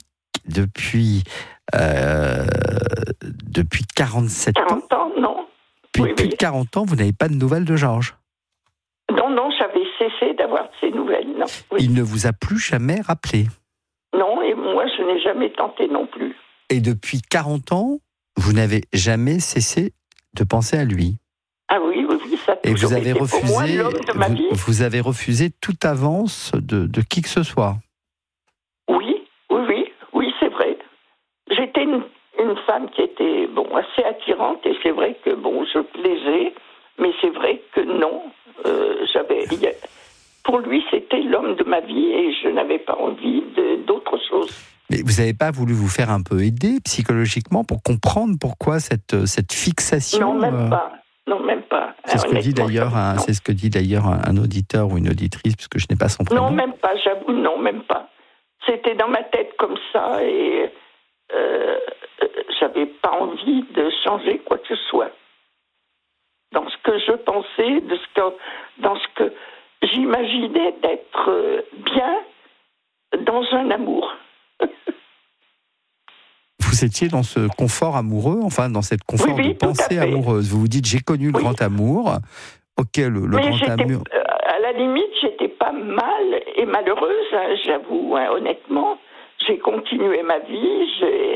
47 ans,
40 ans, non.
depuis plus de 40 ans, vous n'avez pas de nouvelles de Georges?
Non, j'avais cessé d'avoir de ces nouvelles, non. Oui.
Il ne vous a plus jamais rappelé?
Non, et moi, je n'ai jamais tenté non plus.
Et depuis 40 ans, vous n'avez jamais cessé de penser à lui?
Ah oui, ça a
Et
toujours
vous avez
été pour moi
refusé,
l'homme de ma vie.
vous avez refusé toute avance de qui que ce soit?
Oui, c'est vrai. J'étais une femme qui était assez attirante et c'est vrai que je plaisais, mais c'est vrai que non, pour lui c'était l'homme de ma vie et je n'avais pas envie d'autre chose.
Mais vous n'avez pas voulu vous faire un peu aider psychologiquement pour comprendre pourquoi cette fixation?
Non, même pas. Non, même pas.
C'est ce que dit d'ailleurs un auditeur ou une auditrice, puisque je n'ai pas son prénom.
Non, même pas, j'avoue, non, même pas. C'était dans ma tête comme ça et j'avais pas envie de changer quoi que ce soit. Dans ce que je pensais, dans ce que j'imaginais d'être bien dans un amour.
Vous étiez dans ce confort amoureux, enfin dans cette confort de pensée amoureuse. Vous vous dites, j'ai connu le grand amour. Ok, le grand amour.
À la limite, j'étais pas mal et malheureuse, hein, j'avoue, hein, honnêtement. J'ai continué ma vie.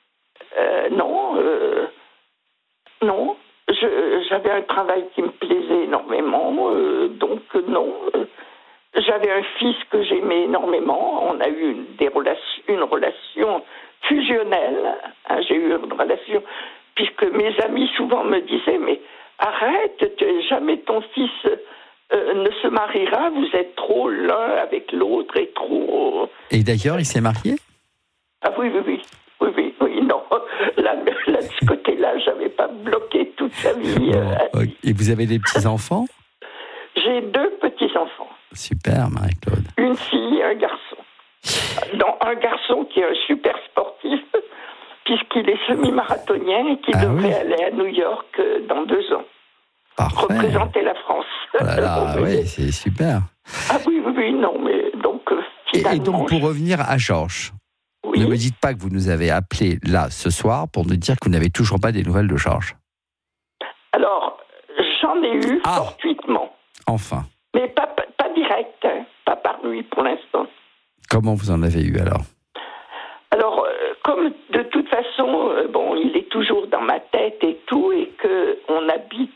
Non. J'avais un travail qui me plaisait énormément, donc non. J'avais un fils que j'aimais énormément. On a eu une relation fusionnelle. Hein, j'ai eu une relation, puisque mes amis souvent me disaient, mais arrête, jamais ton fils ne se mariera, vous êtes trop l'un avec l'autre et trop...
Et d'ailleurs, il s'est marié?
Ah oui, non. Là, de ce côté-là, j'avais pas bloqué toute sa vie.
Et vous avez des petits-enfants?
J'ai 2 petits-enfants.
Super, Marie-Claude.
Une fille et un garçon. Un garçon qui est un super sportif, puisqu'il est semi-marathonien et qui devrait aller à New York dans 2 ans.
Parfait.
Représenter la France.
Oh là là, oui, c'est super.
Ah oui, non, mais donc finalement...
Et donc, pour revenir à Georges, ne me dites pas que vous nous avez appelé là, ce soir, pour nous dire que vous n'avez toujours pas des nouvelles de Georges.
Alors, j'en ai eu fortuitement.
Enfin.
Mais pas direct, hein, pas par lui pour l'instant.
Comment vous en avez eu alors?
Alors, comme de toute façon, il est toujours dans ma tête et tout, et qu'on habite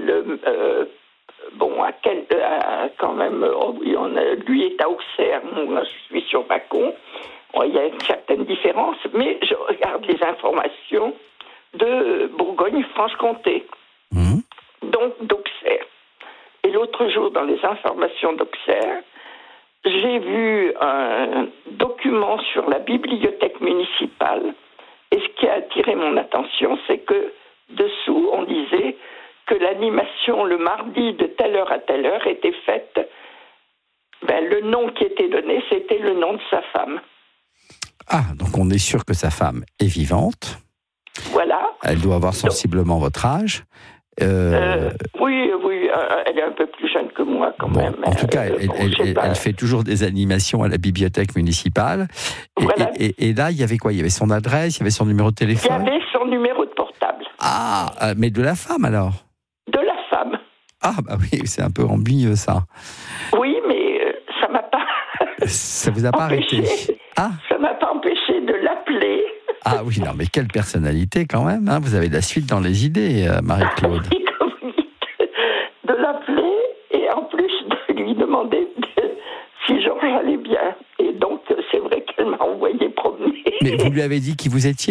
quand même, lui est à Auxerre, moi je suis sur Mâcon. Il y a une certaine différence, mais je regarde les informations de Bourgogne-Franche-Comté, donc d'Auxerre. Et l'autre jour, dans les informations d'Auxerre, j'ai vu un document sur la bibliothèque municipale, et ce qui a attiré mon attention, c'est que dessous, on disait que l'animation le mardi de telle heure à telle heure était faite. Le nom qui était donné, c'était le nom de sa femme.
Ah, donc on est sûr que sa femme est vivante.
Voilà.
Elle doit avoir sensiblement votre âge.
Oui, elle est un peu plus jeune que moi quand même.
En tout cas, elle fait toujours des animations à la bibliothèque municipale.
Voilà.
Et là, il y avait quoi ? Il y avait son adresse, il y avait son numéro de téléphone ?
Il y avait son numéro de portable.
Ah, mais de la femme alors ?
De la femme.
Ah, bah oui, c'est un peu ennuyeux ça.
Oui, mais ça m'a pas...
Ça vous a pas arrêté ? Ah.
Ça m'a pas empêché de l'appeler.
Ah oui, non, mais quelle personnalité quand même, hein. Vous avez de la suite dans les idées, Marie-Claude.
Oui, comme vous dites, de l'appeler et en plus de lui demander si Georges allait bien. Et donc, c'est vrai qu'elle m'a envoyé promener.
Mais vous lui avez dit qui vous étiez ?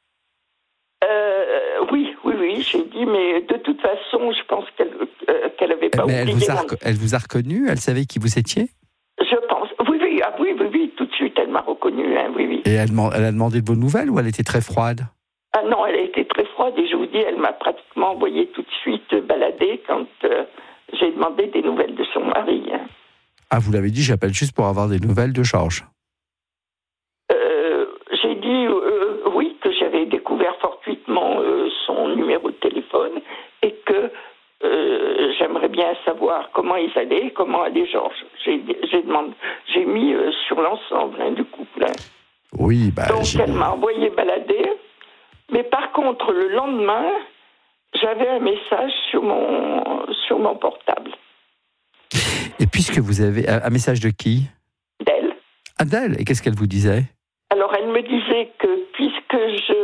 Oui, j'ai dit, mais de toute façon, je pense qu'elle avait pas oublié.
Elle vous a reconnu ? Elle savait qui vous étiez ?
Je pense. Oui, tout de suite, elle m'a reconnu, hein, oui.
Et elle a demandé de vos nouvelles ou elle était très froide ?
Ah non, elle a été très froide et je vous dis, elle m'a pratiquement envoyé tout de suite balader quand j'ai demandé des nouvelles de son mari. Hein.
Ah, vous l'avez dit, j'appelle juste pour avoir des nouvelles de Georges.
J'ai dit oui, que j'avais découvert fortuitement son numéro de téléphone et que j'aimerais bien savoir comment ils allaient, comment allait Georges. J'ai mis sur l'ensemble du couple. Hein.
Oui,
donc elle m'a envoyé balader, mais par contre le lendemain, j'avais un message sur mon portable.
Et puisque vous avez un message de qui ?
D'elle.
Ah, d'elle. Et qu'est-ce qu'elle vous disait ? Alors
elle me disait que puisque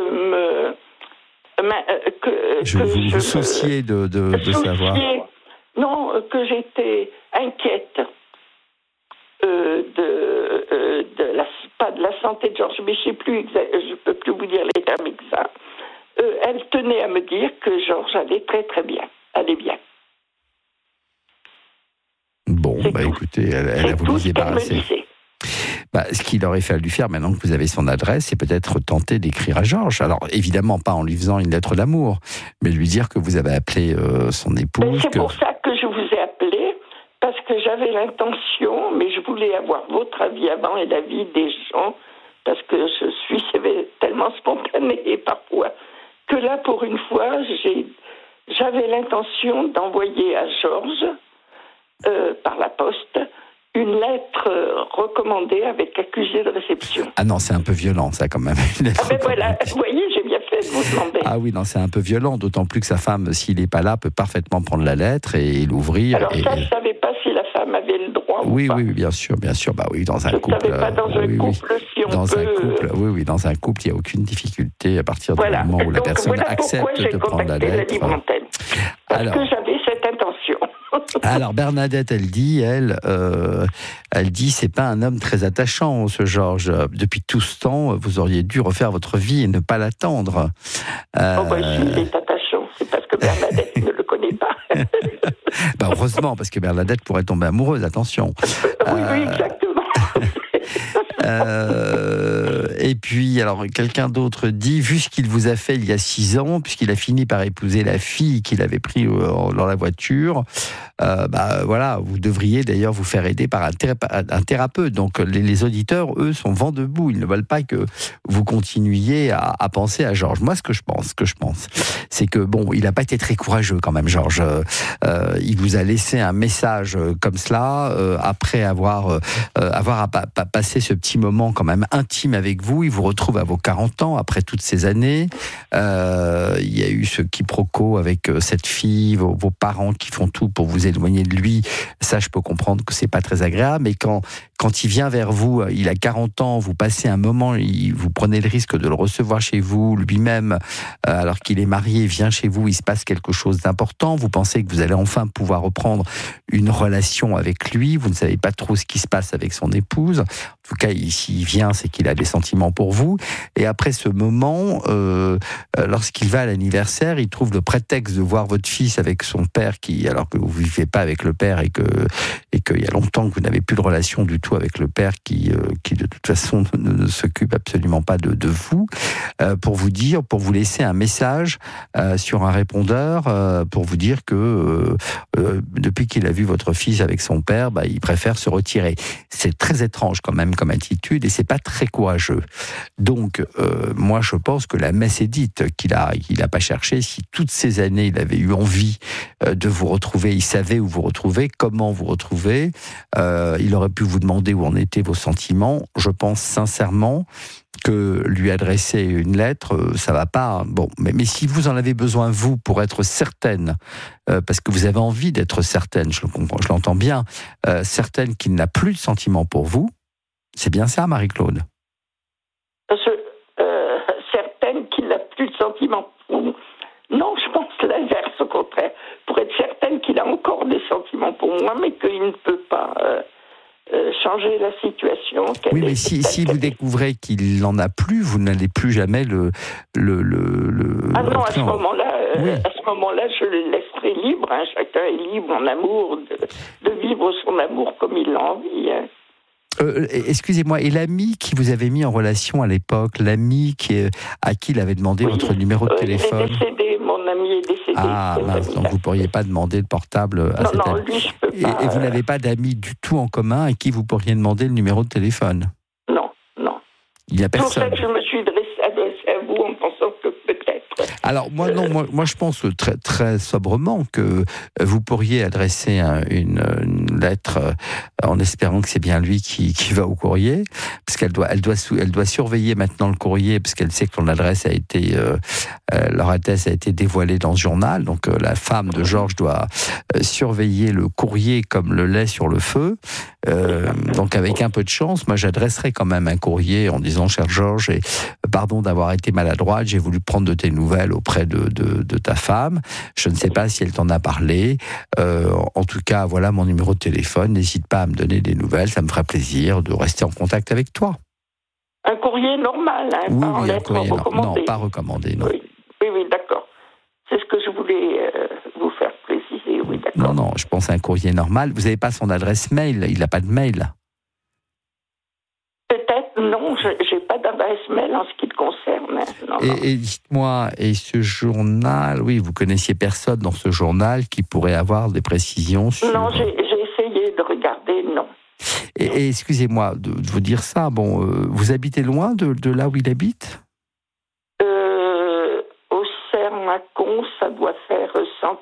vous souciez de savoir.
Non, que j'étais inquiète pas de la santé de Georges, mais je peux plus vous dire les termes exacts. Elle tenait à me dire que Georges allait très très bien, allait bien.
Bon, écoutez, elle a voulu se débarrasser. Ce qu'il aurait fallu faire, maintenant que vous avez son adresse, c'est peut-être tenter d'écrire à Georges. Alors, évidemment, pas en lui faisant une lettre d'amour, mais lui dire que vous avez appelé son épouse.
C'est pour ça que je vous ai appelé, parce que j'avais l'intention, mais je voulais avoir votre avis avant et l'avis des gens, parce que je suis tellement spontanée parfois, que là, pour une fois, j'avais l'intention d'envoyer à Georges, par la poste, une lettre recommandée avec accusé de réception. Ah non,
c'est un peu violent, ça, quand même.
Voilà, vous voyez, j'ai bien fait de vous demander.
Ah oui, non, c'est un peu violent, d'autant plus que sa femme, s'il n'est pas là, peut parfaitement prendre la lettre et l'ouvrir.
Alors ça, je ne savais pas si la femme avait le droit ou pas.
Oui, bien sûr, dans un couple.
Je ne savais pas dans un couple si on peut...
Dans un couple, il n'y a aucune difficulté à partir du moment où la personne accepte de prendre la lettre.
Parce que j'avais cette intention.
Alors Bernadette, elle dit, c'est pas un homme très attachant, ce Georges. Depuis tout ce temps, vous auriez dû refaire votre vie et ne pas l'attendre.
Il est attachant, c'est parce que Bernadette ne le connaît pas.
Heureusement, parce que Bernadette pourrait tomber amoureuse, attention.
Oui, exactement.
Et puis, alors, quelqu'un d'autre dit, vu ce qu'il vous a fait il y a 6 ans, puisqu'il a fini par épouser la fille qu'il avait pris dans la voiture, vous devriez d'ailleurs vous faire aider par un thérapeute. Donc, les auditeurs, eux, sont vent debout. Ils ne veulent pas que vous continuiez à penser à Georges. Moi, ce que je pense, c'est que, il n'a pas été très courageux quand même, Georges. Il vous a laissé un message comme cela, après avoir passé ce petit moment quand même intime avec vous. Il vous retrouve à vos 40 ans, après toutes ces années. Il y a eu ce quiproquo avec cette fille, vos parents qui font tout pour vous éloigner de lui. Ça, je peux comprendre que c'est pas très agréable, mais quand il vient vers vous, il a 40 ans, vous passez un moment, vous prenez le risque de le recevoir chez vous, lui-même, alors qu'il est marié, vient chez vous, il se passe quelque chose d'important, vous pensez que vous allez enfin pouvoir reprendre une relation avec lui, vous ne savez pas trop ce qui se passe avec son épouse. En tout cas, s'il vient, c'est qu'il a des sentiments pour vous. Et après ce moment, lorsqu'il va à l'anniversaire, il trouve le prétexte de voir votre fils avec son père, alors que vous ne vivez pas avec le père et qu'il y a longtemps que vous n'avez plus de relation du tout surtout avec le père qui de toute façon ne s'occupe absolument pas de vous, pour vous laisser un message sur un répondeur, pour vous dire que depuis qu'il a vu votre fils avec son père, il préfère se retirer. C'est très étrange quand même comme attitude et c'est pas très courageux. Donc moi je pense que la messe est dite, qu'il a pas cherché. Si toutes ces années il avait eu envie de vous retrouver, il savait où vous retrouvez, comment vous retrouvez, il aurait pu vous demander où en étaient vos sentiments. Je pense sincèrement que lui adresser une lettre, ça va pas. Bon, mais si vous en avez besoin, vous, pour être certaine, parce que vous avez envie d'être certaine, je l'entends bien, certaine qu'il n'a plus de sentiments pour vous, c'est bien ça, Marie-Claude?
Certaine qu'il n'a plus de sentiments pour vous. Non, je pense l'inverse, au contraire. Pour être certaine qu'il a encore des sentiments pour moi, mais qu'il ne peut pas changer la situation.
Oui, mais si vous découvrez qu'il n'en a plus, vous n'allez plus jamais le
Ah non, à ce moment-là,
oui.
Je le laisserai libre. Hein. Chacun est libre en amour de vivre son amour comme il l'a envie. Hein.
Excusez-moi, et l'ami qui vous avait mis en relation à l'époque, l'ami à qui il avait demandé votre numéro de téléphone?
Il est décédé, mon ami est décédé.
Ah mince, donc vous ne pourriez pas demander le portable à cet ami.
Lui, je peux pas.
Et vous n'avez pas d'amis du tout en commun à qui vous pourriez demander le numéro de téléphone?
Non.
Il n'y a personne.
C'est pour ça que je me suis adressée à vous en pensant que peut-être...
Alors moi je pense très, très sobrement que vous pourriez adresser une lettre en espérant que c'est bien lui qui va au courrier, parce qu'elle doit surveiller maintenant le courrier, parce qu'elle sait que leur adresse a été dévoilée dans ce journal. Donc la femme de Georges doit surveiller le courrier comme le lait sur le feu. Donc avec un peu de chance, moi j'adresserai quand même un courrier en disant: cher Georges, pardon d'avoir été maladroite, j'ai voulu prendre de tes nouvelles auprès de ta femme. Je ne sais pas si elle t'en a parlé. En tout cas, voilà mon numéro de téléphone. N'hésite pas à me donner des nouvelles. Ça me fera plaisir de rester en contact avec toi.
Un courrier normal, hein,
oui,
pas en lettre recommandée.
Non, pas recommandé, non.
Oui, d'accord. C'est ce que je voulais vous faire préciser, oui, d'accord.
Non, je pense à un courrier normal. Vous n'avez pas son adresse mail? Il n'a pas de mail?
Peut-être, non, je n'ai pas d'adresse mail en ce qui le concerne. Non.
Et dites-moi, et ce journal, oui, vous connaissiez personne dans ce journal qui pourrait avoir des précisions sur...
Non, j'ai essayé de regarder, non.
Et excusez-moi de vous dire ça, vous habitez loin de là où il habite?
Au Serre-Macon, ça doit faire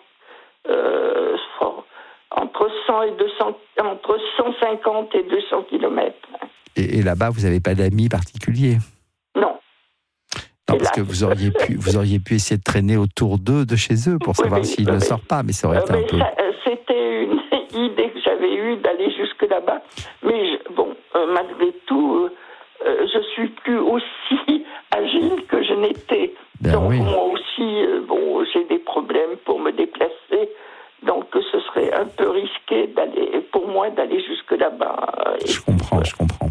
entre 100 et 200, entre 150 et 200 kilomètres.
Et là-bas, vous n'avez pas d'amis particuliers?
Non.
Non, parce que vous auriez pu essayer de traîner autour d'eux, de chez eux, pour savoir s'il ne sort pas, mais ça aurait été un peu...
C'était une idée que j'avais eue d'aller jusque là-bas, mais malgré tout, je suis plus aussi agile que je n'étais. Donc oui. Moi aussi, j'ai des problèmes pour me déplacer, donc ce serait un peu risqué pour moi d'aller jusque là-bas.
Je comprends.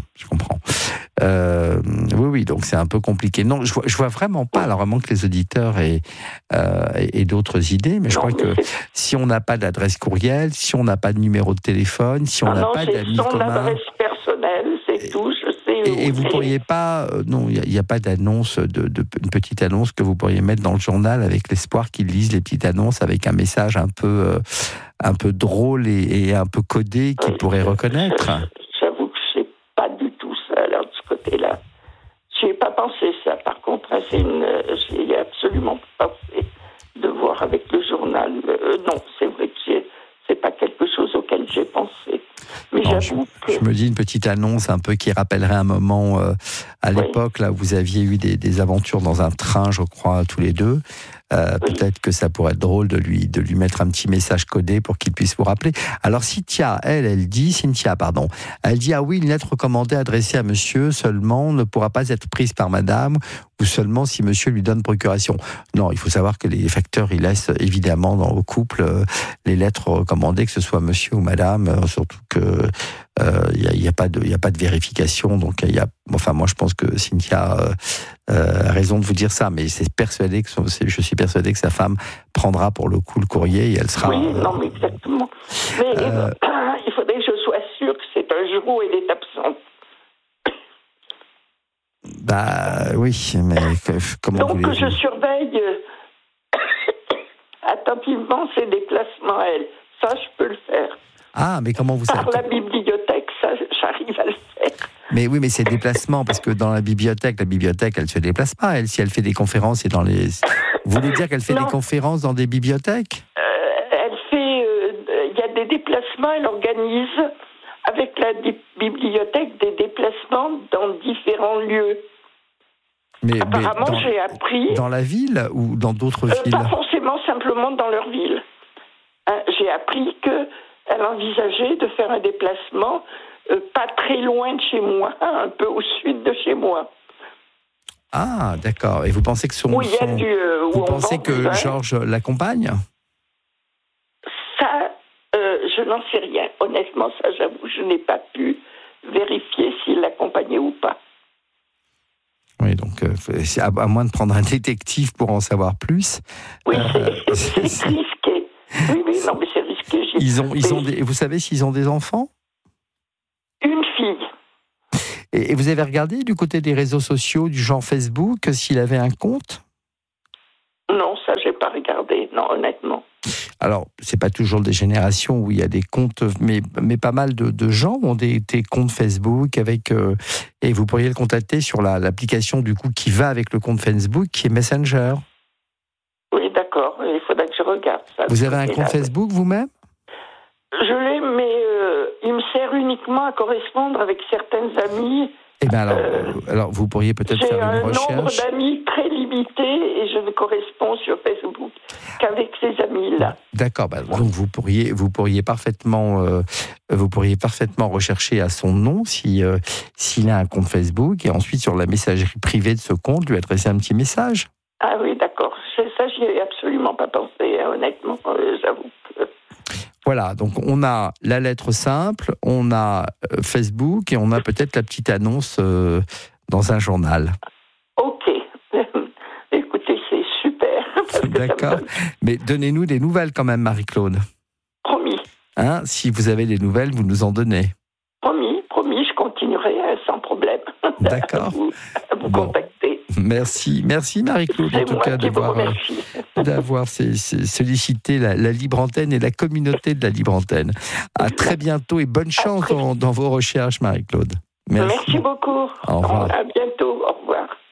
Oui, donc c'est un peu compliqué. Non, je vois vraiment pas, alors vraiment que les auditeurs aient d'autres idées, mais je crois que si on n'a pas d'adresse courriel, si on n'a pas de numéro de téléphone, si on n'a pas d'amis communs...
son adresse personnelle, c'est tout, je sais.
Et vous pourriez pas... non, il n'y a pas d'annonce, une petite annonce que vous pourriez mettre dans le journal avec l'espoir qu'ils lisent les petites annonces avec un message un peu drôle et un peu codé qu'ils pourraient reconnaître?
J'avoue que je sais pas du tout ça, alors de ce côté-là. J'ai pas pensé ça, par contre, j'ai absolument pas pensé de voir avec le journal. Non, c'est vrai que c'est pas quelque chose auquel j'ai pensé. Mais j'avoue que...
Je me dis une petite annonce un peu qui rappellerait un moment à l'époque, là où vous aviez eu des aventures dans un train, je crois, tous les deux. Peut-être que ça pourrait être drôle de lui mettre un petit message codé pour qu'il puisse vous rappeler. Alors Cynthia, elle dit, ah oui, une lettre recommandée adressée à monsieur seulement ne pourra pas être prise par madame ou seulement si monsieur lui donne procuration. Non, il faut savoir que les facteurs, ils laissent évidemment dans le couple les lettres recommandées, que ce soit monsieur ou madame, surtout que il y a pas de vérification, donc moi je pense que Cynthia a raison de vous dire ça, mais je suis persuadé que sa femme prendra pour le coup le courrier et elle sera...
Oui, non, mais exactement. Mais il faudrait que je sois sûre que c'est un jour où elle est absente.
Bah oui, mais comment
Donc
voulez-vous?
je surveille attentivement ses déplacements à elle. Ça, je peux le faire.
Ah, mais comment vous savez?
Par la bibliothèque, ça, j'arrive à le faire.
Mais oui, mais c'est déplacement, parce que dans la bibliothèque, elle se déplace pas, elle. Si elle fait des conférences, c'est dans les... Vous voulez dire qu'elle fait
Non.
des conférences dans des bibliothèques?
Elle fait... Il y a des déplacements, elle organise avec la bibliothèque des déplacements dans différents lieux.
Mais
Apparemment, j'ai appris...
dans la ville ou dans d'autres villes?
Pas forcément, simplement dans leur ville. J'ai appris qu'elle envisageait de faire un déplacement pas très loin de chez moi, un peu au sud de chez moi.
Ah, d'accord. Et vous pensez que
Où il y a
vous pensez que Georges l'accompagne?
Ça, je n'en sais rien. Honnêtement, ça, j'avoue, je n'ai pas pu vérifier s'il l'accompagnait ou pas.
Oui, donc c'est à moins de prendre un détective pour en savoir plus.
Oui, c'est risqué. Oui, non, mais c'est risqué.
Vous savez s'ils ont des enfants?
Une fille.
Et vous avez regardé du côté des réseaux sociaux, du genre Facebook, s'il avait un compte?
Non, ça, j'ai pas regardé. Non, honnêtement.
Alors, c'est pas toujours des générations où il y a des comptes, mais pas mal de gens ont des comptes Facebook avec et vous pourriez le contacter sur l'application du coup qui va avec le compte Facebook, qui est Messenger.
Oui, d'accord. Il faudrait que je regarde ça.
Vous avez un compte Facebook vous-même?
Je l'ai, mais il me sert uniquement à correspondre avec certaines amies.
Eh bien alors vous pourriez peut-être faire une recherche.
J'ai un nombre d'amis très limité et je ne corresponds sur Facebook qu'avec ces amis-là.
D'accord, donc vous pourriez parfaitement rechercher à son nom s'il a un compte Facebook et ensuite sur la messagerie privée de ce compte lui adresser un petit message.
Ah oui, d'accord. Ça, j'y ai absolument pas pensé, honnêtement, j'avoue.
Voilà, donc on a la lettre simple, on a Facebook et on a peut-être la petite annonce dans un journal.
Ok. Écoutez, c'est super.
D'accord. Mais donnez-nous des nouvelles quand même, Marie-Claude.
Promis.
Si vous avez des nouvelles, vous nous en donnez.
Promis, je continuerai sans problème.
D'accord.
À vous contacter.
Merci Marie-Claude en tout cas d'avoir sollicité la Libre Antenne et la communauté de la Libre Antenne. À très bientôt et bonne chance dans vos recherches, Marie-Claude.
Merci beaucoup.
Au revoir.
À bientôt. Au revoir.